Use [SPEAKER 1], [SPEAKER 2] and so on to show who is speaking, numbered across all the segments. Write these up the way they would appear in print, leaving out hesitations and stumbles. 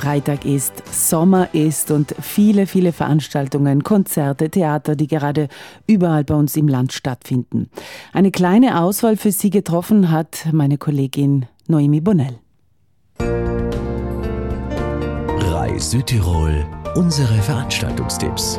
[SPEAKER 1] Freitag ist, Sommer ist und viele, viele Veranstaltungen, Konzerte, Theater, die gerade überall bei uns im Land stattfinden. Eine kleine Auswahl für Sie getroffen hat meine Kollegin Noemi Bonnell.
[SPEAKER 2] Reis Südtirol, unsere Veranstaltungstipps.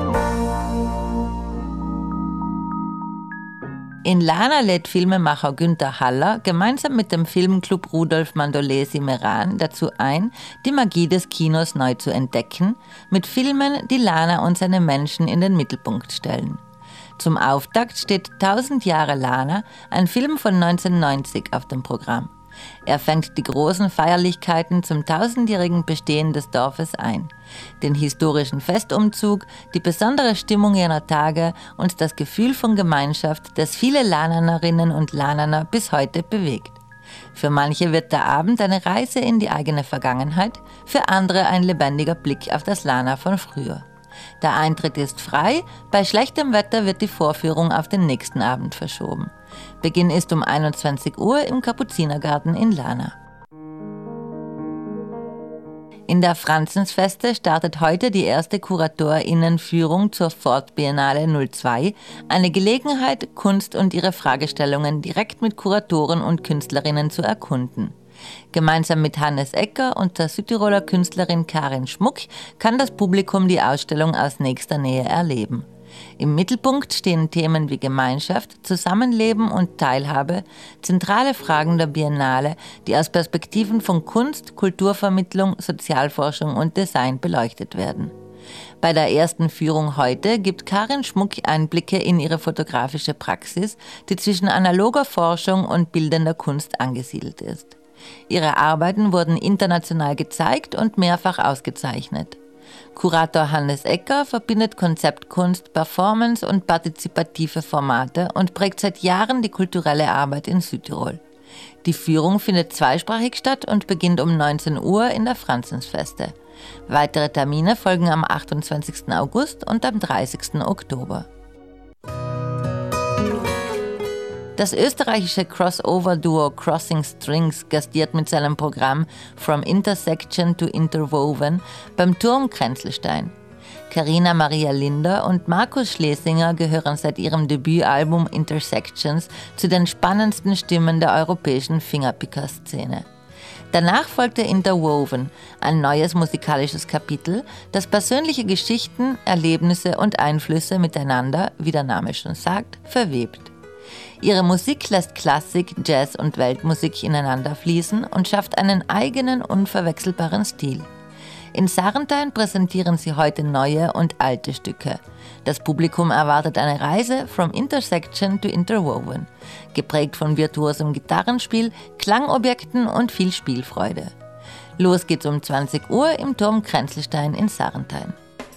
[SPEAKER 3] In Lana lädt Filmemacher Günther Haller gemeinsam mit dem Filmclub Rudolf Mandolesi Meran dazu ein, die Magie des Kinos neu zu entdecken, mit Filmen, die Lana und seine Menschen in den Mittelpunkt stellen. Zum Auftakt steht 1000 Jahre Lana, ein Film von 1990 auf dem Programm. Er fängt die großen Feierlichkeiten zum 1000-jährigen Bestehen des Dorfes ein. Den historischen Festumzug, die besondere Stimmung jener Tage und das Gefühl von Gemeinschaft, das viele Lananerinnen und Lananer bis heute bewegt. Für manche wird der Abend eine Reise in die eigene Vergangenheit, für andere ein lebendiger Blick auf das Lana von früher. Der Eintritt ist frei, bei schlechtem Wetter wird die Vorführung auf den nächsten Abend verschoben. Beginn ist um 21 Uhr im Kapuzinergarten in Lana. In der Franzensfeste startet heute die erste KuratorInnenführung zur Fortbiennale 02, eine Gelegenheit, Kunst und ihre Fragestellungen direkt mit Kuratoren und Künstlerinnen zu erkunden. Gemeinsam mit Hannes Ecker und der Südtiroler Künstlerin Karin Schmuck kann das Publikum die Ausstellung aus nächster Nähe erleben. Im Mittelpunkt stehen Themen wie Gemeinschaft, Zusammenleben und Teilhabe, zentrale Fragen der Biennale, die aus Perspektiven von Kunst, Kulturvermittlung, Sozialforschung und Design beleuchtet werden. Bei der ersten Führung heute gibt Karin Schmuck Einblicke in ihre fotografische Praxis, die zwischen analoger Forschung und bildender Kunst angesiedelt ist. Ihre Arbeiten wurden international gezeigt und mehrfach ausgezeichnet. Kurator Hannes Ecker verbindet Konzeptkunst, Performance und partizipative Formate und prägt seit Jahren die kulturelle Arbeit in Südtirol. Die Führung findet zweisprachig statt und beginnt um 19 Uhr in der Franzensfeste. Weitere Termine folgen am 28. August und am 30. Oktober. Das österreichische Crossover-Duo Crossing Strings gastiert mit seinem Programm From Intersection to Interwoven beim Turm Kränzelstein. Carina Maria Linder und Markus Schlesinger gehören seit ihrem Debütalbum Intersections zu den spannendsten Stimmen der europäischen Fingerpicker-Szene. Danach folgte Interwoven, ein neues musikalisches Kapitel, das persönliche Geschichten, Erlebnisse und Einflüsse miteinander, wie der Name schon sagt, verwebt. Ihre Musik lässt Klassik, Jazz und Weltmusik ineinander fließen und schafft einen eigenen, unverwechselbaren Stil. In Sarntein präsentieren sie heute neue und alte Stücke. Das Publikum erwartet eine Reise from Intersection to Interwoven, geprägt von virtuosem Gitarrenspiel, Klangobjekten und viel Spielfreude. Los geht's um 20 Uhr im Turm Kränzelstein in Sarntein.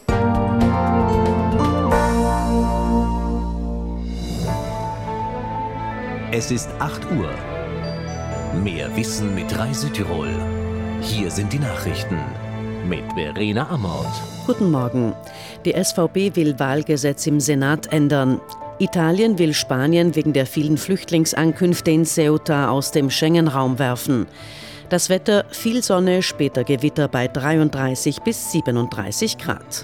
[SPEAKER 2] Es ist 8 Uhr. Mehr Wissen mit Reis Südtirol. Hier sind die Nachrichten mit Verena Amort.
[SPEAKER 4] Guten Morgen. Die SVP will Wahlgesetz im Senat ändern. Italien will Spanien wegen der vielen Flüchtlingsankünfte in Ceuta aus dem Schengen-Raum werfen. Das Wetter, viel Sonne, später Gewitter bei 33 bis 37 Grad.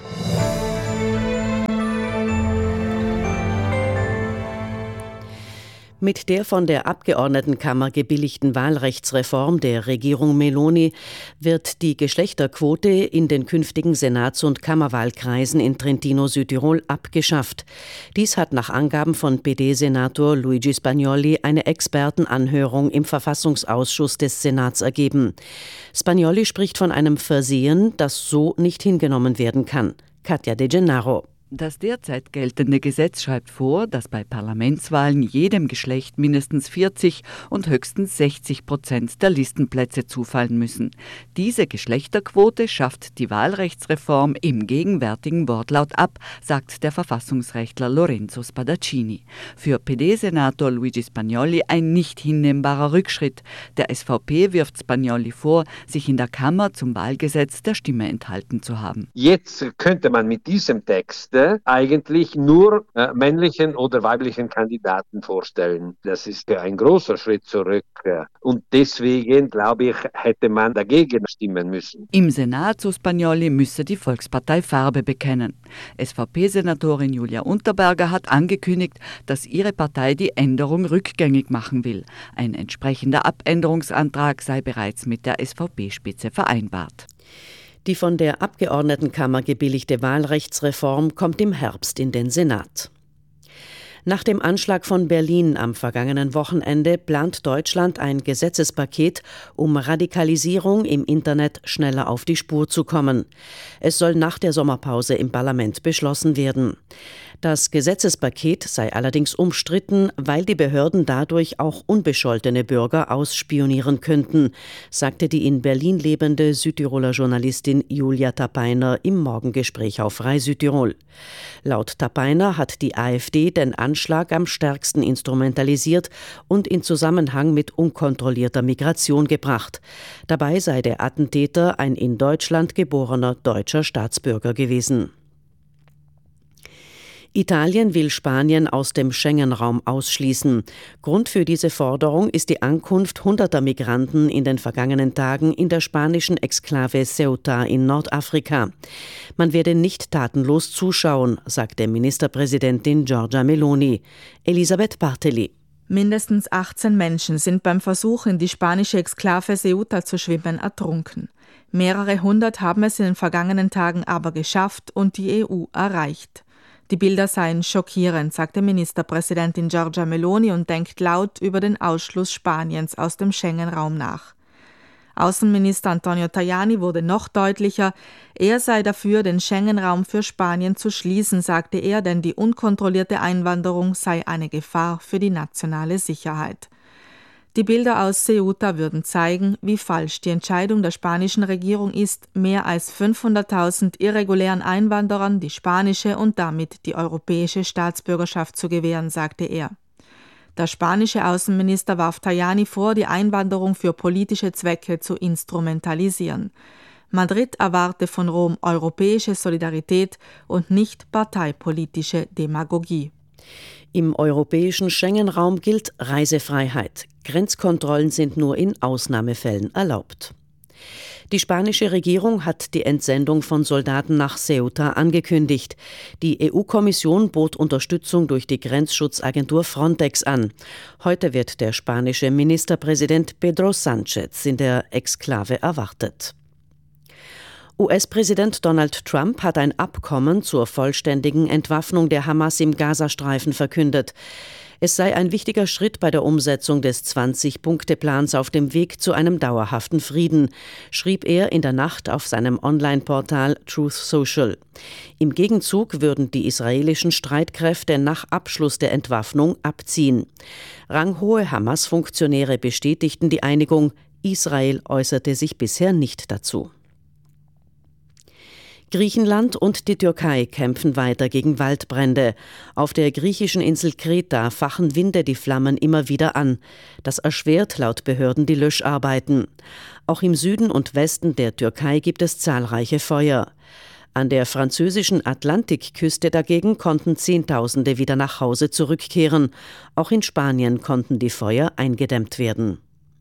[SPEAKER 4] Mit der von der Abgeordnetenkammer gebilligten Wahlrechtsreform der Regierung Meloni wird die Geschlechterquote in den künftigen Senats- und Kammerwahlkreisen in Trentino-Südtirol abgeschafft. Dies hat nach Angaben von PD-Senator Luigi Spagnolli eine Expertenanhörung im Verfassungsausschuss des Senats ergeben. Spagnolli spricht von einem Versehen, das so nicht hingenommen werden kann. Katja De Gennaro.
[SPEAKER 5] Das derzeit geltende Gesetz schreibt vor, dass bei Parlamentswahlen jedem Geschlecht mindestens 40 und höchstens 60% der Listenplätze zufallen müssen. Diese Geschlechterquote schafft die Wahlrechtsreform im gegenwärtigen Wortlaut ab, sagt der Verfassungsrechtler Lorenzo Spadaccini. Für PD-Senator Luigi Spagnolli ein nicht hinnehmbarer Rückschritt. Der SVP wirft Spagnolli vor, sich in der Kammer zum Wahlgesetz der Stimme enthalten zu haben.
[SPEAKER 6] Jetzt könnte man mit diesem Text Liste eigentlich nur männlichen oder weiblichen Kandidaten vorstellen. Das ist ein großer Schritt zurück. Und deswegen, glaube ich, hätte man dagegen stimmen müssen.
[SPEAKER 5] Im Senat, so Spagnoli, müsse die Volkspartei Farbe bekennen. SVP-Senatorin Julia Unterberger hat angekündigt, dass ihre Partei die Änderung rückgängig machen will. Ein entsprechender Abänderungsantrag sei bereits mit der SVP-Spitze vereinbart.
[SPEAKER 4] Die von der Abgeordnetenkammer gebilligte Wahlrechtsreform kommt im Herbst in den Senat. Nach dem Anschlag von Berlin am vergangenen Wochenende plant Deutschland ein Gesetzespaket, um Radikalisierung im Internet schneller auf die Spur zu kommen. Es soll nach der Sommerpause im Parlament beschlossen werden. Das Gesetzespaket sei allerdings umstritten, weil die Behörden dadurch auch unbescholtene Bürger ausspionieren könnten, sagte die in Berlin lebende Südtiroler Journalistin Julia Tapeiner im Morgengespräch auf Frei Südtirol. Laut Tapeiner hat die AfD den Anschlag am stärksten instrumentalisiert und in Zusammenhang mit unkontrollierter Migration gebracht. Dabei sei der Attentäter ein in Deutschland geborener deutscher Staatsbürger gewesen. Italien will Spanien aus dem Schengen-Raum ausschließen. Grund für diese Forderung ist die Ankunft hunderter Migranten in den vergangenen Tagen in der spanischen Exklave Ceuta in Nordafrika. Man werde nicht tatenlos zuschauen, sagte Ministerpräsidentin Giorgia Meloni. Elisabeth Barteli.
[SPEAKER 7] Mindestens 18 Menschen sind beim Versuch, in die spanische Exklave Ceuta zu schwimmen, ertrunken. Mehrere hundert haben es in den vergangenen Tagen aber geschafft und die EU erreicht. Die Bilder seien schockierend, sagte Ministerpräsidentin Giorgia Meloni und denkt laut über den Ausschluss Spaniens aus dem Schengen-Raum nach. Außenminister Antonio Tajani wurde noch deutlicher. Er sei dafür, den Schengen-Raum für Spanien zu schließen, sagte er, denn die unkontrollierte Einwanderung sei eine Gefahr für die nationale Sicherheit. Die Bilder aus Ceuta würden zeigen, wie falsch die Entscheidung der spanischen Regierung ist, mehr als 500.000 irregulären Einwanderern die spanische und damit die europäische Staatsbürgerschaft zu gewähren, sagte er. Der spanische Außenminister warf Tajani vor, die Einwanderung für politische Zwecke zu instrumentalisieren. Madrid erwarte von Rom europäische Solidarität und nicht parteipolitische Demagogie.
[SPEAKER 4] Im europäischen Schengen-Raum gilt Reisefreiheit. Grenzkontrollen sind nur in Ausnahmefällen erlaubt. Die spanische Regierung hat die Entsendung von Soldaten nach Ceuta angekündigt. Die EU-Kommission bot Unterstützung durch die Grenzschutzagentur Frontex an. Heute wird der spanische Ministerpräsident Pedro Sánchez in der Exklave erwartet. US-Präsident Donald Trump hat ein Abkommen zur vollständigen Entwaffnung der Hamas im Gazastreifen verkündet. Es sei ein wichtiger Schritt bei der Umsetzung des 20-Punkte-Plans auf dem Weg zu einem dauerhaften Frieden, schrieb er in der Nacht auf seinem Online-Portal Truth Social. Im Gegenzug würden die israelischen Streitkräfte nach Abschluss der Entwaffnung abziehen. Ranghohe Hamas-Funktionäre bestätigten die Einigung. Israel äußerte sich bisher nicht dazu. Griechenland und die Türkei kämpfen weiter gegen Waldbrände. Auf der griechischen Insel Kreta fachen Winde die Flammen immer wieder an. Das erschwert laut Behörden die Löscharbeiten. Auch im Süden und Westen der Türkei gibt es zahlreiche Feuer. An der französischen Atlantikküste dagegen konnten Zehntausende wieder nach Hause zurückkehren. Auch in Spanien konnten die Feuer eingedämmt werden.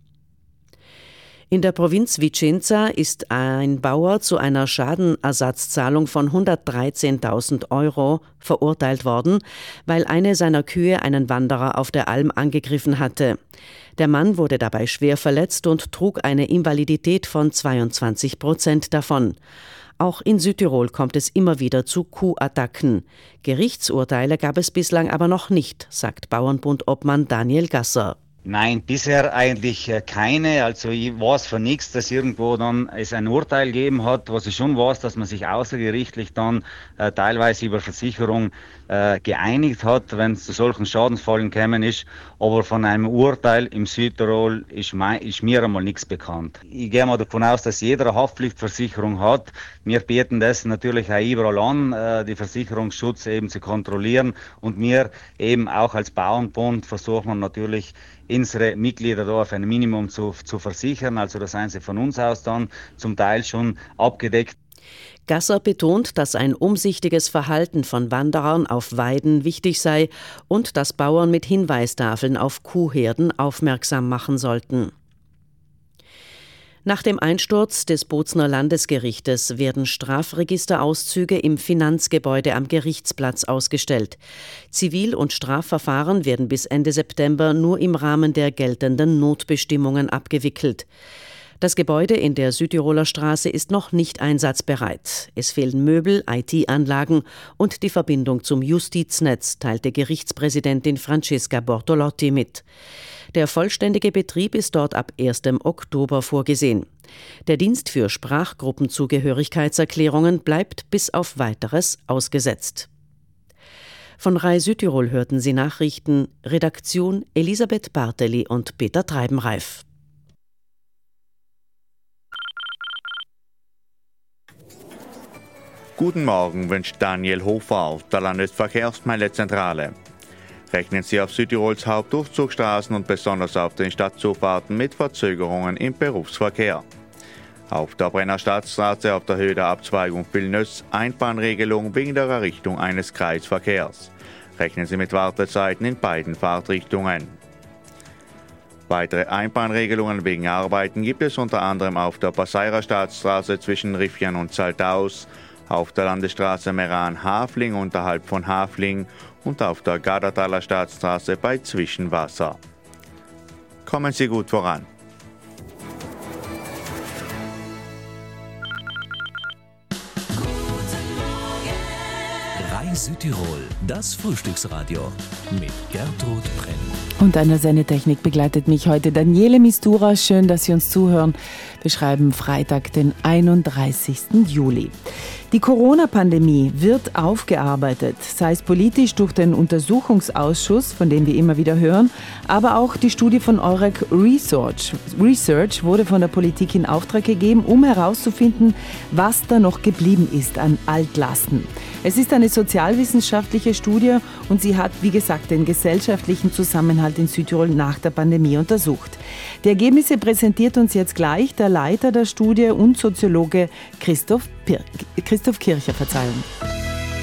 [SPEAKER 4] In der Provinz Vicenza ist ein Bauer zu einer Schadenersatzzahlung von 113.000 € verurteilt worden, weil eine seiner Kühe einen Wanderer auf der Alm angegriffen hatte. Der Mann wurde dabei schwer verletzt und trug eine Invalidität von 22% davon. Auch in Südtirol kommt es immer wieder zu Kuhattacken. Gerichtsurteile gab es bislang aber noch nicht, sagt Bauernbund-Obmann Daniel Gasser.
[SPEAKER 8] Nein, bisher eigentlich keine. Also ich weiß von nichts, dass irgendwo dann es ein Urteil gegeben hat. Was ich schon weiß, dass man sich außergerichtlich dann teilweise über Versicherung geeinigt hat, wenn es zu solchen Schadensfällen gekommen ist. Aber von einem Urteil im Südtirol ist mir einmal nichts bekannt. Ich gehe mal davon aus, dass jeder eine Haftpflichtversicherung hat. Wir bieten das natürlich auch überall an, die Versicherungsschutz eben zu kontrollieren. Und wir eben auch als Bauernbund versuchen natürlich, unsere Mitglieder da auf ein Minimum zu versichern. Also da sind sie von uns aus dann zum Teil schon abgedeckt.
[SPEAKER 4] Gasser betont, dass ein umsichtiges Verhalten von Wanderern auf Weiden wichtig sei und dass Bauern mit Hinweistafeln auf Kuhherden aufmerksam machen sollten. Nach dem Einsturz des Bozner Landesgerichtes werden Strafregisterauszüge im Finanzgebäude am Gerichtsplatz ausgestellt. Zivil- und Strafverfahren werden bis Ende September nur im Rahmen der geltenden Notbestimmungen abgewickelt. Das Gebäude in der Südtiroler Straße ist noch nicht einsatzbereit. Es fehlen Möbel, IT-Anlagen und die Verbindung zum Justiznetz, teilte Gerichtspräsidentin Francesca Bortolotti mit. Der vollständige Betrieb ist dort ab 1. Oktober vorgesehen. Der Dienst für Sprachgruppenzugehörigkeitserklärungen bleibt bis auf Weiteres ausgesetzt. Von RAI Südtirol hörten Sie Nachrichten, Redaktion Elisabeth Barteli und Peter Treibenreif.
[SPEAKER 9] Guten Morgen, wünscht Daniel Hofer, der Landesverkehrsmeldezentrale. Rechnen Sie auf Südtirols Hauptdurchzugsstraßen und besonders auf den Stadtzufahrten mit Verzögerungen im Berufsverkehr. Auf der Brenner Stadtstraße auf der Höhe der Abzweigung Vilnöss Einbahnregelung wegen der Errichtung eines Kreisverkehrs. Rechnen Sie mit Wartezeiten in beiden Fahrtrichtungen. Weitere Einbahnregelungen wegen Arbeiten gibt es unter anderem auf der Passeira Stadtstraße zwischen Riffian und Saltaus, auf der Landesstraße Meran-Hafling unterhalb von Hafling und auf der Gardertaler Stadtstraße bei Zwischenwasser. Kommen Sie gut voran.
[SPEAKER 2] RAI Südtirol, das Frühstücksradio mit Gertrud Brenn.
[SPEAKER 1] Und an der Sendetechnik begleitet mich heute Daniele Mistura. Schön, dass Sie uns zuhören. Wir schreiben Freitag, den 31. Juli. Die Corona-Pandemie wird aufgearbeitet, sei es politisch durch den Untersuchungsausschuss, von dem wir immer wieder hören, aber auch die Studie von Eurek Research wurde von der Politik in Auftrag gegeben, um herauszufinden, was da noch geblieben ist an Altlasten. Es ist eine sozialwissenschaftliche Studie und sie hat, wie gesagt, den gesellschaftlichen Zusammenhalt in Südtirol nach der Pandemie untersucht. Die Ergebnisse präsentiert uns jetzt gleich der Leiter der Studie und Soziologe Christoph Kircher.